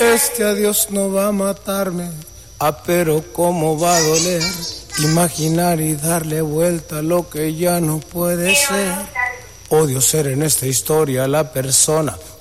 Este adiós no va a matarme, pero cómo va a doler imaginar y darle vuelta a lo que ya no puede ser. Odio ser en esta historia la persona